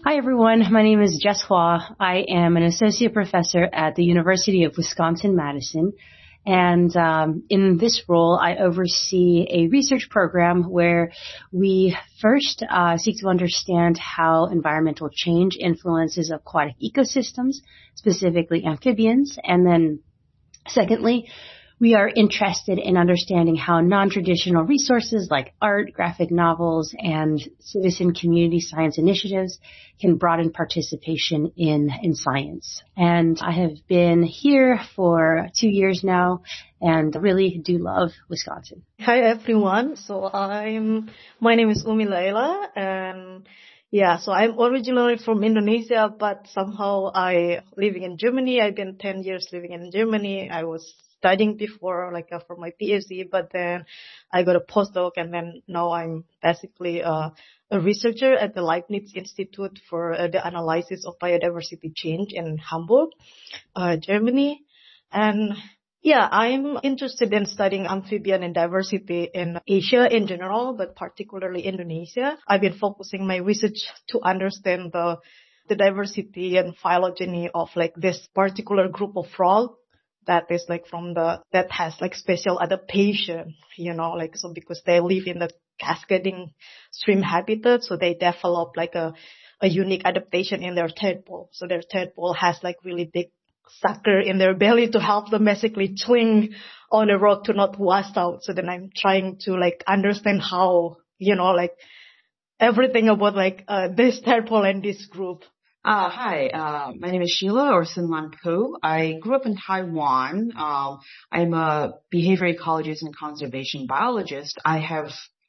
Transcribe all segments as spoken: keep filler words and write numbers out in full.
Hi, everyone. My name is Jess Hua. I am an associate professor at the University of Wisconsin-Madison. And um, in this role, I oversee a research program where we first uh, seek to understand how environmental change influences aquatic ecosystems, specifically amphibians. And then secondly, we are interested in understanding how non-traditional resources like art, graphic novels, and citizen community science initiatives can broaden participation in, in science. And I have been here for two years now and really do love Wisconsin. Hi, everyone. So I'm, my name is Umi Laila, and yeah, so I'm originally from Indonesia, but somehow I living in Germany. I've been ten years living in Germany. I was studying before, like uh, for my PhD, but then I got a postdoc, and then now I'm basically uh, a researcher at the Leibniz Institute for uh, the Analysis of Biodiversity Change in Hamburg, uh, Germany. And yeah, I'm interested in studying amphibian and diversity in Asia in general, but particularly Indonesia. I've been focusing my research to understand the the diversity and phylogeny of like this particular group of frog that is like from the, that has like special adaptation, you know, like so because they live in the cascading stream habitat, so they develop like a, a unique adaptation in their tadpole. So their tadpole has like really big sucker in their belly to help them basically cling on a rock to not wash out. So then I'm trying to like understand how, you know, like everything about like uh, this tadpole and this group. Uh, hi, uh, my name is Sheila or Sinlan Ko. I grew up in Taiwan. Um, I'm a behavior ecologist and conservation biologist. I have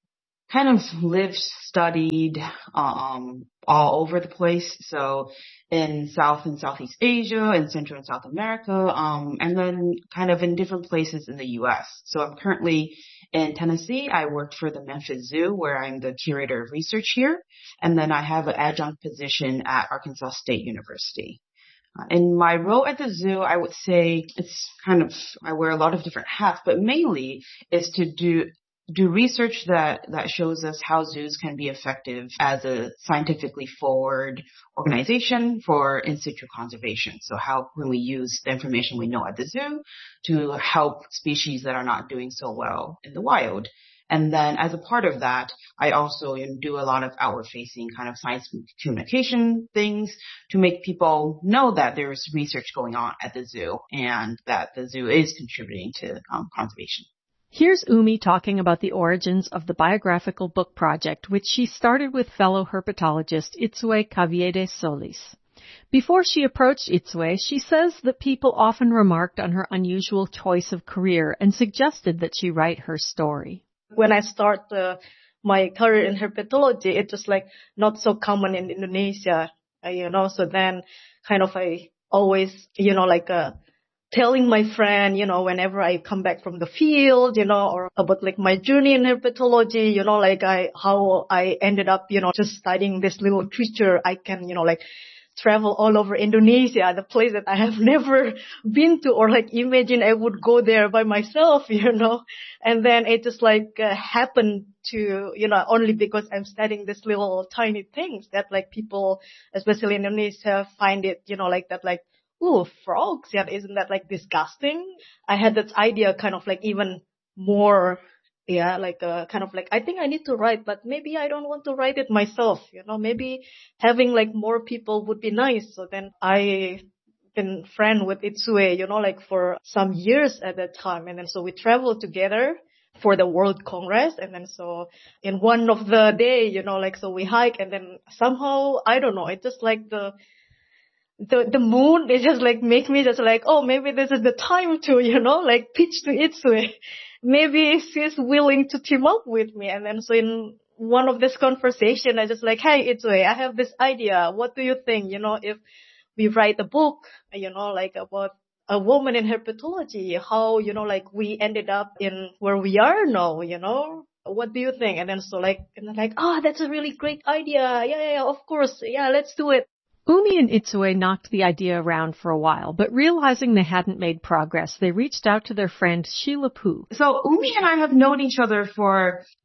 kind of lived, studied, um, all over the place. So in South and Southeast Asia, in Central and South America, um, and then kind of in different places in the U S. So I'm currently in Tennessee. I worked for the Memphis Zoo, where I'm the curator of research here. And then I have an adjunct position at Arkansas State University. Uh, in my role at the zoo, I would say it's kind of, I wear a lot of different hats, but mainly is to do do research that, that shows us how zoos can be effective as a scientifically forward organization for in situ conservation. So how can we use the information we know at the zoo to help species that are not doing so well in the wild? And then as a part of that, I also you know, do a lot of outward-facing kind of science communication things to make people know that there's research going on at the zoo and that the zoo is contributing to um, conservation. Here's Umi talking about the origins of the biographical book project, which she started with fellow herpetologist Itzue Caviedes Solis. Before she approached Itzue, she says that people often remarked on her unusual choice of career and suggested that she write her story. When I start uh, my career in herpetology, it was like not so common in Indonesia, uh, you know, so then kind of I always, you know, like uh, telling my friend, you know, whenever I come back from the field, you know, or about like my journey in herpetology, you know, like I, how I ended up, you know, just studying this little creature. I can, you know, like travel all over Indonesia, the place that I have never been to, or like imagine I would go there by myself, you know, and then it just like uh, happened to, you know, only because I'm studying this little tiny things that like people, especially in Indonesia, find it, you know, like that, like, ooh, frogs, yeah, isn't that like disgusting? I had that idea kind of like even more, yeah, like uh, kind of like, I think I need to write, but maybe I don't want to write it myself, you know, maybe having like more people would be nice. So then I been friend with Itzue, you know, like for some years at that time. And then so we traveled together for the World Congress. And then so in one of the day, you know, like, so we hike and then somehow, I don't know, it's just like the, The the moon, it just like make me just like, oh, maybe this is the time to, you know, like pitch to Itzue. Maybe she's willing to team up with me. And then so in one of this conversation, I just like, hey, Itzue, I have this idea. What do you think? You know, if we write a book, you know, like about a woman in herpetology, how, you know, like we ended up in where we are now, you know? What do you think? And then so like, and I'm like, oh, that's a really great idea. Yeah, yeah, yeah, of course. Yeah, let's do it. Umi and Itzue knocked the idea around for a while, but realizing they hadn't made progress, they reached out to their friend Sheila Pu. So Umi and I have known each other for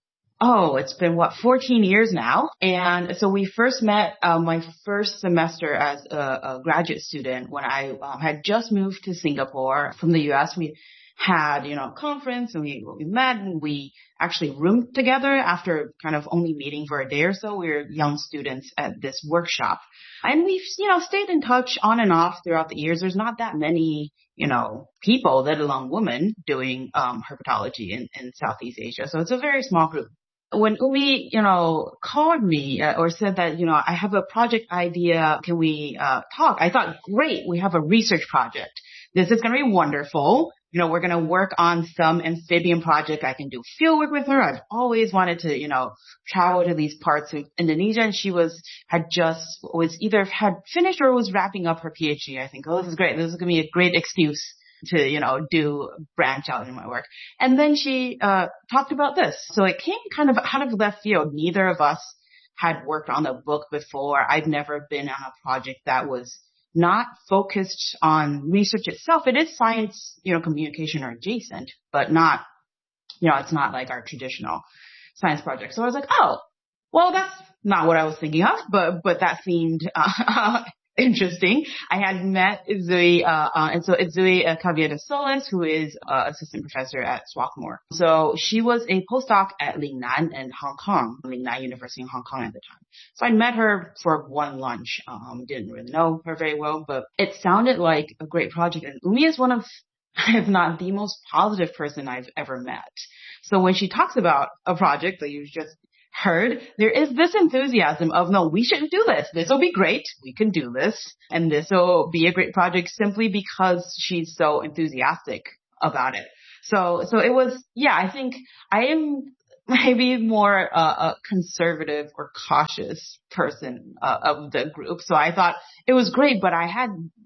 oh, it's been what, fourteen years now. And so we first met, uh, my first semester as a, a graduate student when I um, had just moved to Singapore from the U S. We had, you know, a conference and we, we met and we actually roomed together after kind of only meeting for a day or so. We were young students at this workshop and we've, you know, stayed in touch on and off throughout the years. There's not that many, you know, people, let alone women, doing um, herpetology in, in Southeast Asia. So it's a very small group. When Umi, you know, called me uh, or said that, you know, I have a project idea, can we uh, talk? I thought, great, we have a research project. This is going to be wonderful. You know, we're going to work on some amphibian project. I can do field work with her. I've always wanted to, you know, travel to these parts of Indonesia. And she was, had just, was either had finished or was wrapping up her PhD. I think, oh, this is great. This is going to be a great excuse to, you know, do branch out in my work. And then she, uh, talked about this. So it came kind of out of left field. Neither of us had worked on a book before. I've never been on a project that was not focused on research itself. It is science, you know, communication or adjacent, but not, you know, it's not like our traditional science project. So I was like, oh, well, that's not what I was thinking of, but, but that seemed, uh, interesting. I had met Zui, uh, uh and so it's Zui uh, Caviedes-Solis, who is uh, assistant professor at Swarthmore. So she was a postdoc at Lingnan in Hong Kong, Lingnan University in Hong Kong at the time. So I met her for one lunch. Um, didn't really know her very well, but it sounded like a great project. And Umi is one of, if not the most positive person I've ever met. So when she talks about a project that you just heard, there is this enthusiasm of, no, we shouldn't do this. This will be great. We can do this. And this will be a great project simply because she's so enthusiastic about it. So, so it was, yeah, I think I am maybe more uh, a conservative or cautious person uh, of the group. So I thought it was great, but I had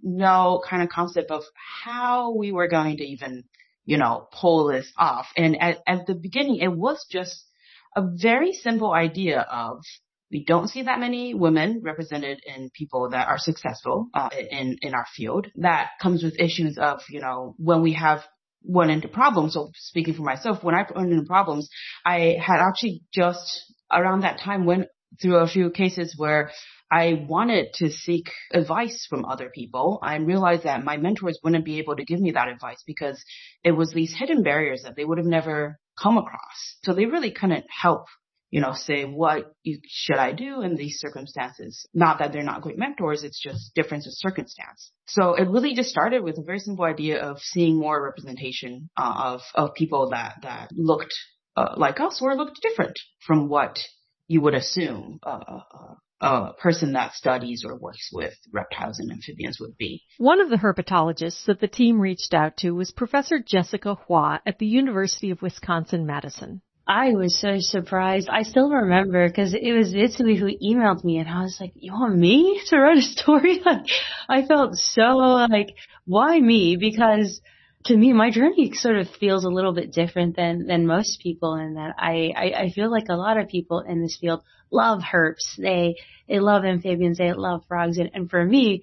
no kind of concept of how we were going to even, you know, pull this off. And at, at the beginning, it was just a very simple idea of, we don't see that many women represented in people that are successful uh, in, in our field. That comes with issues of, you know, when we have run into problems. So speaking for myself, when I run into problems, I had actually just around that time went through a few cases where I wanted to seek advice from other people. I realized that my mentors wouldn't be able to give me that advice because it was these hidden barriers that they would have never come across. So they really couldn't help, you know, say, what you, should I do in these circumstances? Not that they're not great mentors, it's just difference of circumstance. So it really just started with a very simple idea of seeing more representation uh, of, of people that, that looked uh, like us or looked different from what you would assume uh, uh, a person that studies or works with reptiles and amphibians would be. One of the herpetologists that the team reached out to was Professor Jessica Hua at the University of Wisconsin-Madison. I was so surprised. I still remember because it was Itsui who emailed me and I was like, you want me to write a story? Like, I felt so like, why me? Because to me, my journey sort of feels a little bit different than, than most people in that I, I, I feel like a lot of people in this field love herps. They, they love amphibians. They love frogs. And, and for me,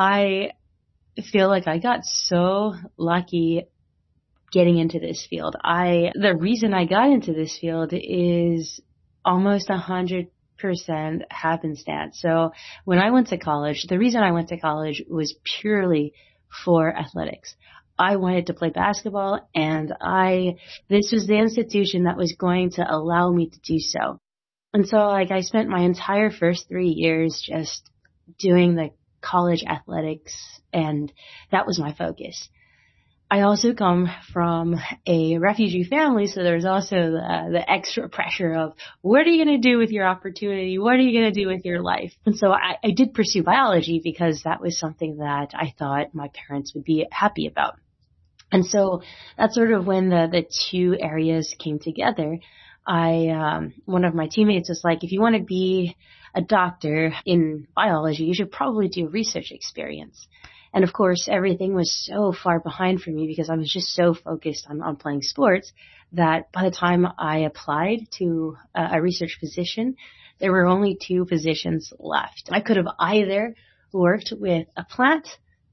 I feel like I got so lucky getting into this field. I, the reason I got into this field is almost a hundred percent happenstance. So when I went to college, the reason I went to college was purely for athletics. I wanted to play basketball and I, this was the institution that was going to allow me to do so. And so like I spent my entire first three years just doing the college athletics and that was my focus. I also come from a refugee family, so there's also the, the extra pressure of what are you going to do with your opportunity? What are you going to do with your life? And so I, I did pursue biology because that was something that I thought my parents would be happy about. And so that's sort of when the, the two areas came together. I, um, one of my teammates was like, if you want to be a doctor in biology, you should probably do research experience. And of course, everything was so far behind for me because I was just so focused on, on playing sports that by the time I applied to a, a research position, there were only two positions left. I could have either worked with a plant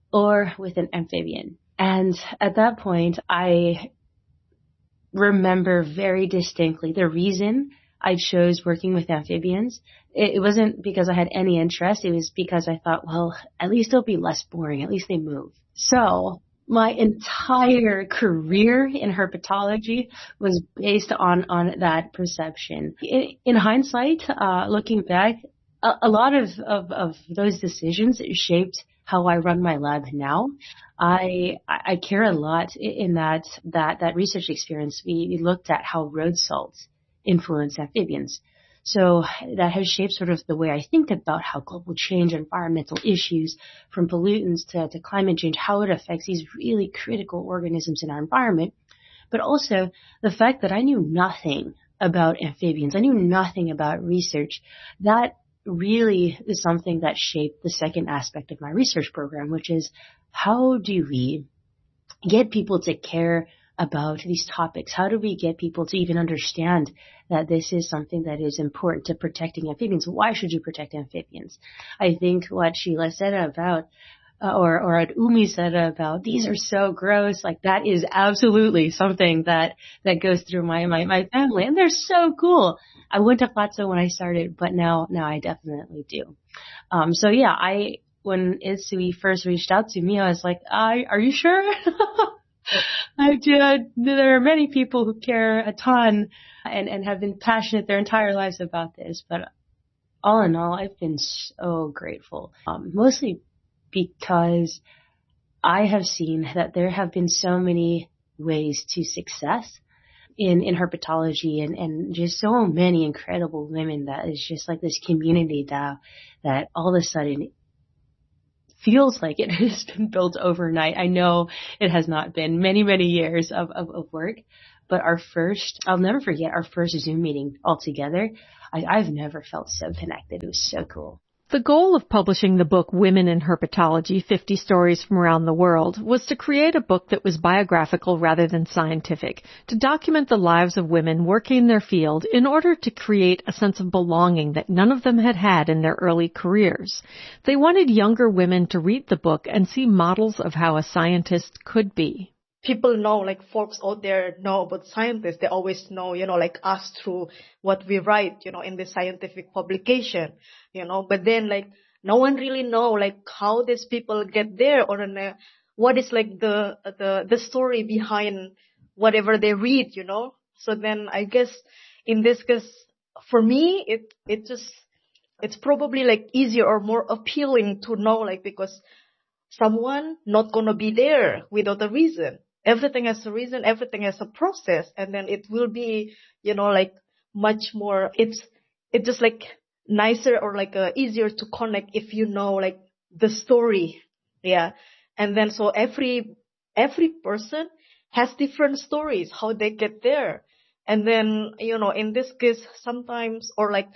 or with an amphibian. And at that point, I remember very distinctly the reason I chose working with amphibians. It, it wasn't because I had any interest. It was because I thought, well, at least it'll be less boring. At least they move. So my entire career in herpetology was based on, on that perception. In, in hindsight, uh, looking back, a, a lot of, of, of those decisions shaped how I run my lab now. I, I care a lot in that, that, that research experience. We, we looked at how road salts influence amphibians. So that has shaped sort of the way I think about how global change, environmental issues, from pollutants to, to climate change, how it affects these really critical organisms in our environment. But also the fact that I knew nothing about amphibians. I knew nothing about research. That really is something that shaped the second aspect of my research program, which is how do we get people to care about these topics? How do we get people to even understand that this is something that is important to protecting amphibians? Why should you protect amphibians? I think what Sheila said about, uh, or, or what Umi said about, these are so gross, like that is absolutely something that, that goes through my, my, my family. And they're so cool. I wouldn't have thought so when I started, but now, now I definitely do. Um, so yeah, I, when Itsui first reached out to me, I was like, I, are you sure? I did. There are many people who care a ton and, and have been passionate their entire lives about this. But all in all, I've been so grateful, um, mostly because I have seen that there have been so many ways to success in, in herpetology and, and just so many incredible women that is just like this community that, that all of a sudden feels like it has been built overnight. I know it has not been many, many years of, of, of work, but our first, I'll never forget our first Zoom meeting all together. I, I've never felt so connected. It was so cool. The goal of publishing the book Women in Herpetology, fifty Stories from Around the World, was to create a book that was biographical rather than scientific, to document the lives of women working in their field in order to create a sense of belonging that none of them had had in their early careers. They wanted younger women to read the book and see models of how a scientist could be. People know, like folks out there know about scientists. They always know, you know, like us through what we write, you know, in the scientific publication, you know, but then like no one really know like how these people get there or uh, what is like the, the, the story behind whatever they read, you know. So then I guess in this case, for me, it, it just, it's probably like easier or more appealing to know, like, because someone not gonna be there without a reason. Everything has a reason, everything has a process, and then it will be, you know, like much more, it's, it's just like nicer or like uh, easier to connect if you know like the story. Yeah. And then so every, every person has different stories, how they get there. And then, you know, in this case, sometimes, or like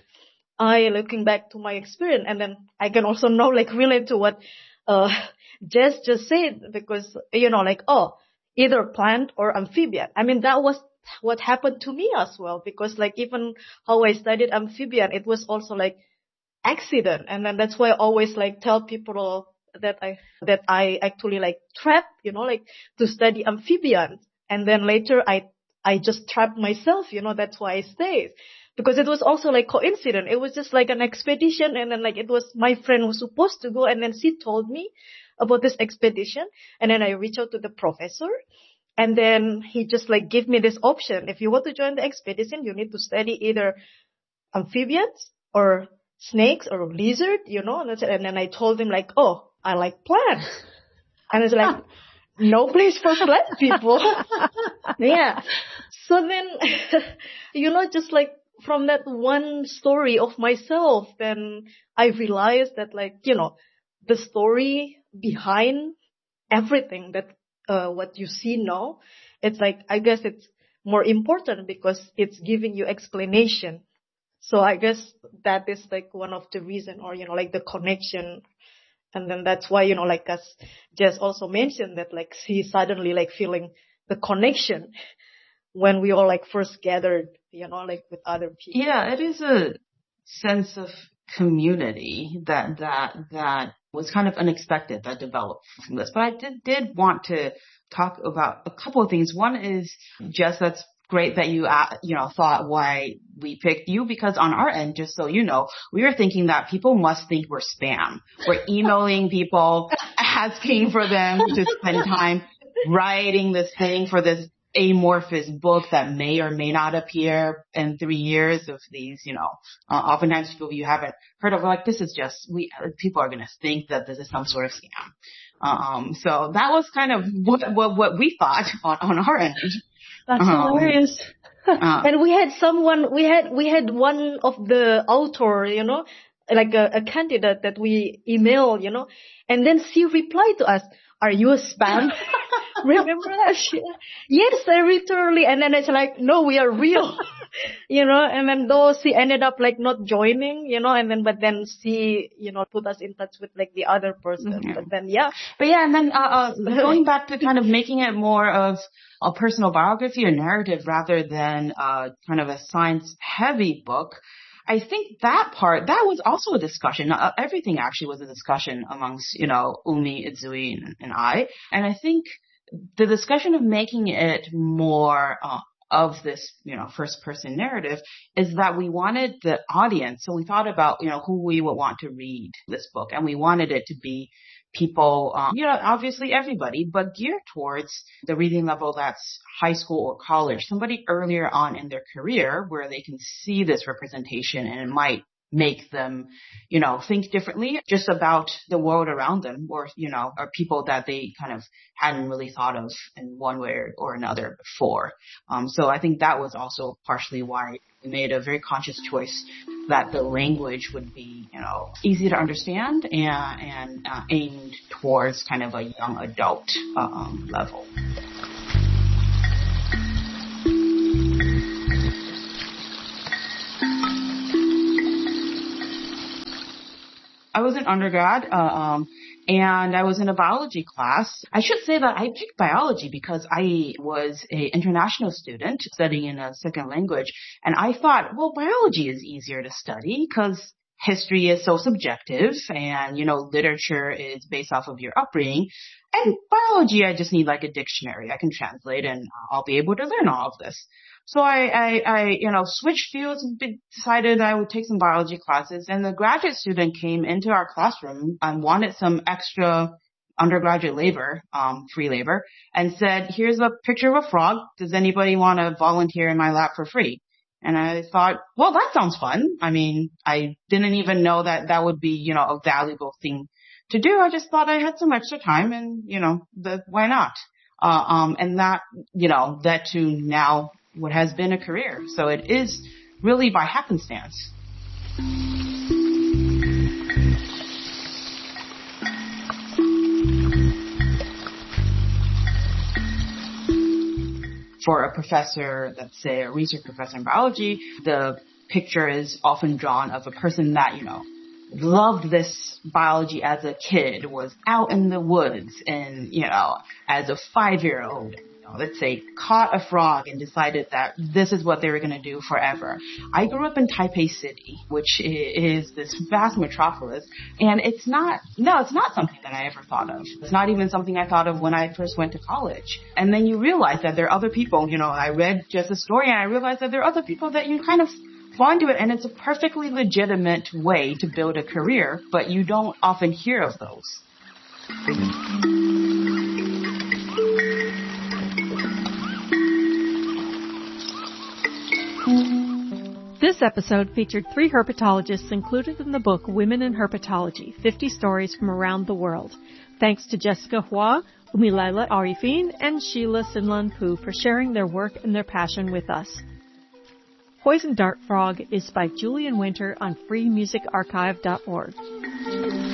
I looking back to my experience, and then I can also know, like relate to what, uh, Jess just said, because, you know, like, oh, either plant or amphibian. I mean, that was what happened to me as well, because like even how I studied amphibian, it was also like accident. And then that's why I always like tell people that I, that I actually like trapped, you know, like to study amphibian. And then later I, I just trapped myself, you know, that's why I stayed. Because it was also like coincidence. It was just like an expedition, and then like it was my friend who was supposed to go, and then she told me about this expedition, and then I reached out to the professor, and then he just like gave me this option. If you want to join the expedition, you need to study either amphibians or snakes or lizard, you know. And then I told him like, oh, I like plants. And it's like, no place for plant people. Yeah. So then, you know, just like from that one story of myself, then I realized that like, you know, the story behind everything that, uh, what you see now, it's like, I guess it's more important because it's giving you explanation. So I guess that is like one of the reason, or, you know, like the connection. And then that's why, you know, like as Jess also mentioned that like she suddenly like feeling the connection when we all like first gathered, you know, like with other people. Yeah, it is a sense of community that, that, that was kind of unexpected that developed from this. But I did, did want to talk about a couple of things. One is, Jess, that's great that you, uh, you know, thought why we picked you, because on our end, just so you know, we were thinking that people must think we're spam. We're emailing people, asking for them to spend time writing this thing for this amorphous book that may or may not appear in three years of these, you know, uh, oftentimes people you haven't heard of, like, this is just, we, people are going to think that this is some sort of scam. Um, so that was kind of what, what, what we thought on, on our end. That's um, hilarious. Uh, and we had someone, we had, we had one of the author, you know, like a, a candidate that we emailed, you know, and then she replied to us, "Are you a spam?" Remember that? She, yes, I literally. And then it's like, no, we are real, you know. And then though she ended up like not joining, you know, and then but then she, you know, put us in touch with like the other person. Mm-hmm. But then yeah, but yeah, and then uh, uh going back to kind of making it more of a personal biography or narrative rather than uh kind of a science heavy book. I think that part, that was also a discussion. Uh, everything actually was a discussion amongst, you know, Umi, Izui, and, and I. And I think the discussion of making it more uh, of this, you know, first person narrative is that we wanted the audience. So we thought about, you know, who we would want to read this book. And we wanted it to be people, um, you know, obviously everybody, but geared towards the reading level that's high school or college, somebody earlier on in their career where they can see this representation and it might make them, you know, think differently just about the world around them, or, you know, or people that they kind of hadn't really thought of in one way or another before. Um, so I think that was also partially why we made a very conscious choice that the language would be, you know, easy to understand and, and uh, aimed towards kind of a young adult uh, um, level. I was an undergrad, uh, um, and I was in a biology class. I should say that I picked biology because I was an international student studying in a second language, and I thought, well, biology is easier to study because history is so subjective, and, you know, literature is based off of your upbringing. And biology, I just need like a dictionary. I can translate, and I'll be able to learn all of this. So I, I, I, you know, switched fields and decided I would take some biology classes. And the graduate student came into our classroom and wanted some extra undergraduate labor, um, free labor, and said, "Here's a picture of a frog. Does anybody want to volunteer in my lab for free?" And I thought, well, that sounds fun. I mean, I didn't even know that that would be, you know, a valuable thing to do. I just thought I had some extra time and, you know, the, why not? Uh, um, and that, you know, led to now what has been a career. So it is really by happenstance. For a professor, let's say a research professor in biology, the picture is often drawn of a person that, you know, loved this biology as a kid, was out in the woods, and, you know, as a five-year-old, you know, let's say, caught a frog and decided that this is what they were going to do forever. I grew up in Taipei City, which is this vast metropolis, and it's not, no, it's not something that I ever thought of. It's not even something I thought of when I first went to college. And then you realize that there are other people, you know, I read just a story and I realized that there are other people that you kind of fall into it, and it's a perfectly legitimate way to build a career, but you don't often hear of those. This episode featured three herpetologists included in the book Women in Herpetology, fifty Stories from Around the World. Thanks to Jessica Hua, Umilaila Arifin, and Sheila Sinlan Pu for sharing their work and their passion with us. Poison Dart Frog is by Julian Winter on free music archive dot org.